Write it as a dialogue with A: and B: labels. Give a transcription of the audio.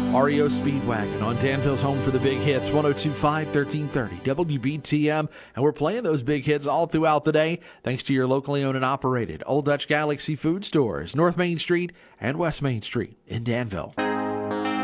A: REO Speedwagon on Danville's home for the big hits, 102.5, 1330 WBTM. And we're playing those big hits all throughout the day, thanks to your locally owned and operated Old Dutch Galaxy food stores, North Main Street and West Main Street in Danville.